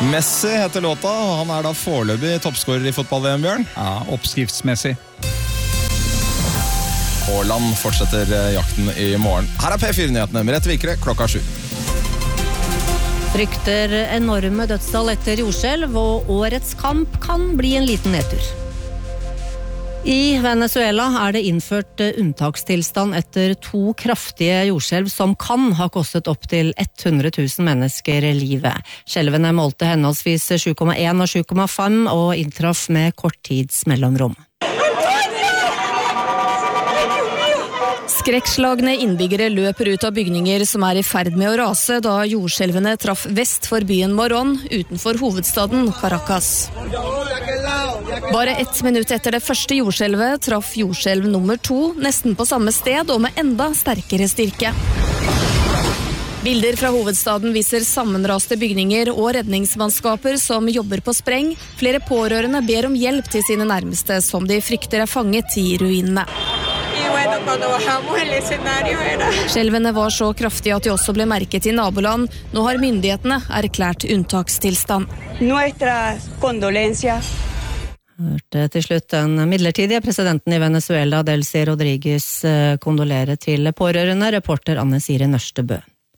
Messi heter låta, og han da foreløpig toppskårer I fotball-VM, Bjørn. Ja, oppskriftsmessig. Haaland fortsetter jakten I morgen. Her P4-nyhetene med Rett Vikre, 7:00. Frykter enorme dødsdal etter jordskjelv, og årets kamp kan bli en liten nedtur. I Venezuela det innført unntakstilstand etter 2 kraftige jordskjelv som kan ha kostet opp til 100 000 mennesker livet. Skjelvene målte henholdsvis 7,1 og 7,5 og inntraff med korttidsmellomrom. Skrekkslagne innbyggere løper ut av bygninger som I ferd med å rase da jordskjelvene traff vest for byen Morón utenfor hovedstaden Caracas. Bare 1 minutt etter det første jordskjelvet traff jordskjelv nummer 2 nesten på samme sted og med enda sterkere styrke. Bilder fra hovedstaden viser sammenraste bygninger og redningsmannskaper som jobber på spreng. Flere pårørende ber om hjelp til sine nærmeste som de frykter fanget I ruinene. Skjelvene var så kraftige at de også ble merket I naboland. Nå har myndighetene erklært unntakstilstand. Nuestras condolencias. Hørte til slutt den midlertidige presidenten I Venezuela, Delcy Rodriguez, kondolere til pårørende, reporter Anne Siri Nørstebø.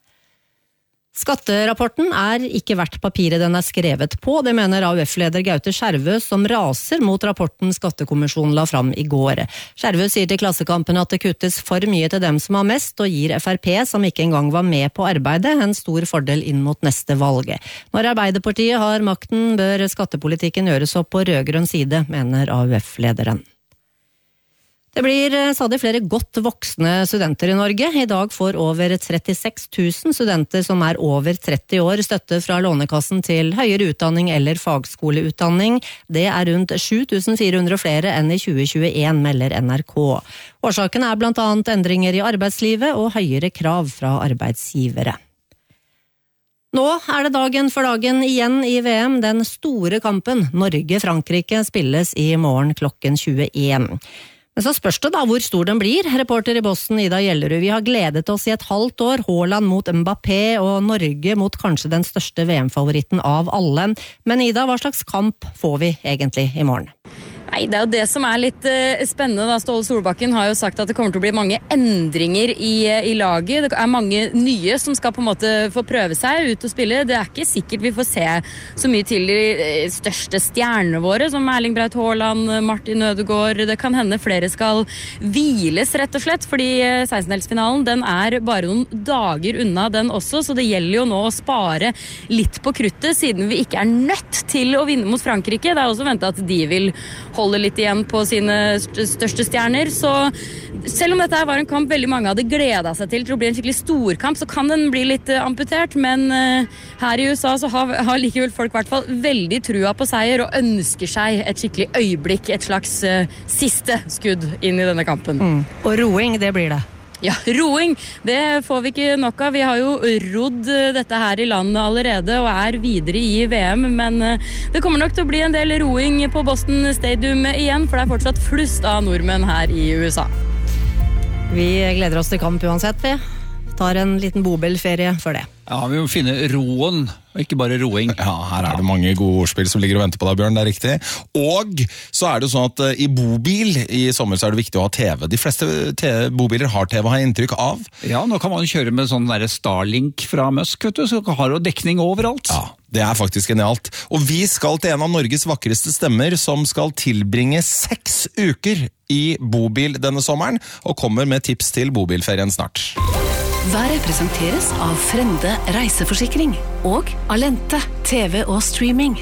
Skatterapporten ikke verdt papiret den skrevet på, det mener AUF-leder Gaute Skjervø, som raser mot rapporten Skattekommisjonen la fram I går. Skjervø sier til Klassekampen at det kuttes for mye til dem som har mest, og gir FrP, som ikke engang var med på arbeidet, en stor fordel inn mot neste valg. Når Arbeiderpartiet har makten, bør skattepolitikken gjøres opp på rødgrønn side, mener AUF-lederen. Det blir stadig flere godt voksne studenter I Norge. I dag får over 36 000 studenter som over 30 år støtte fra Lånekassen til høyere utdanning eller fagskoleutdanning. Det rundt 7400 flere enn I 2021, melder NRK. Årsaken blant annet endringer I arbeidslivet og høyere krav fra arbeidsgivere. Nå det dagen for dagen igjen I VM, den store kampen. Norge-Frankrike spilles I morgen klokken 21. Men så spørs det da hvor stor den blir. Reporter I Boston, Ida Gjellerud, vi har gledet oss I et halvt år. Haaland mot Mbappé og Norge mot kanskje den største VM-favoritten av alle. Men Ida, hva slags kamp får vi egentlig I morgen? Nei, det jo det som litt spennende da. Ståle Solbakken har jo sagt at det kommer til å bli mange endringer I laget. Det mange nye som skal på en måte få prøve seg ut og spille. Det ikke sikkert vi får se så mye til de største stjernene våre, som Erling Braut Haaland, Martin Ødegaard. Det kan hende flere skal hviles rett og slett, fordi 16-delsfinalen den bare noen dager unna den også, så det gjelder jo nå å spare litt på kruttet, siden vi ikke nødt til å vinne mot Frankrike. Det også ventet at de vil holde litt igjen på sine største stjerner, så selv om dette var en kamp veldig mange hadde gledet seg til å bli en skikkelig stor kamp, så kan den bli litt amputert, men her I USA så har likevel folk I hvert fall veldig trua på seier og ønsker seg et skikkelig øyeblikk, et slags siste skudd inn I denne kampen. Og roing, det blir det. Ja, roing, det får vi ikke nok av. Vi har jo rodd dette her I landet allerede og videre I VM, men det kommer nok til å bli en del roing på Boston Stadium igjen, for det fortsatt flust av nordmenn her I USA. Vi gleder oss til kamp uansett, vi tar en liten bobilferie for det. Ja, vi må finne roen, og ikke bare roing. Ja, her det mange gode ordspill som ligger og venter på deg, Bjørn, det riktig. Og så det jo sånn at I bobil I sommer så det viktig å ha TV. De fleste bobiler har TV, har jeg inntrykk av. Ja, nå kan man kjøre med sånn der Starlink fra Musk, vet du, så har jo dekning overalt. Ja, det faktisk genialt. Og vi skal til en av Norges vakreste stemmer som skal tilbringe 6 uker I bobil denne sommeren, og kommer med tips til bobilferien snart. Været presenteres av Frende reiseforsikring og Alente TV og streaming.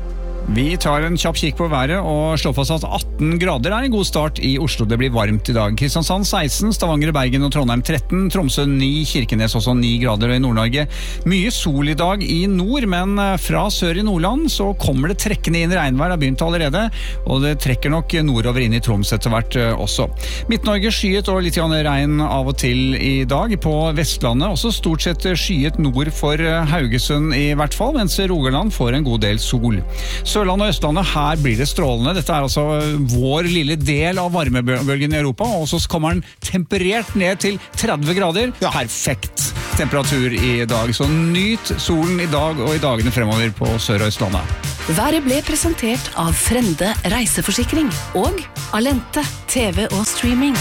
Vi tar en kjapp kikk på været og slår fast at 18 grader en god start I Oslo. Det blir varmt I dag. Kristiansand 16, Stavanger, Bergen og Trondheim 13, Tromsø 9, Kirkenes også 9 grader og I Nord-Norge. Mye sol I dag I nord, men fra sør I Nordland så kommer det trekkende inn regnvær. Det har begynt allerede, og det trekker nok nordover inn I Troms etter hvert også. Midt-Norge skyet og litt regn av og til I dag. På Vestlandet også stort sett skyet nord for Haugesund I hvert fall, mens Rogaland får en god del sol. Sørlandet og Østlandet, her blir det strålende. Dette er altså vår lille del av varmebølgen i Europa, og så kommer den temperert ned til 30 grader. Ja. Perfekt temperatur i dag, så nyt solen i dag og i dagene fremover på Sør- og Østlandet. Været ble presentert av Frende reiseforsikring og Alente TV og streaming.